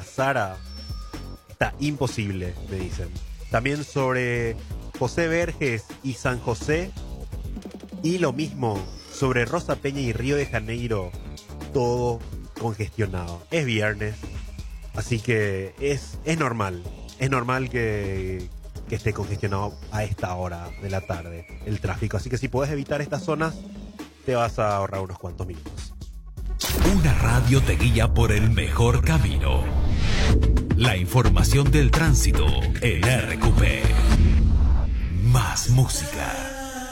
Sara está imposible, me dicen. También sobre José Verges y San José. Y lo mismo sobre Rosa Peña y Río de Janeiro. Todo congestionado. Es viernes, así que es normal. Es normal que esté congestionado a esta hora de la tarde el tráfico. Así que si podés evitar estas zonas, te vas a ahorrar unos cuantos minutos. Una radio te guía por el mejor camino. La información del tránsito en RQP. Más música.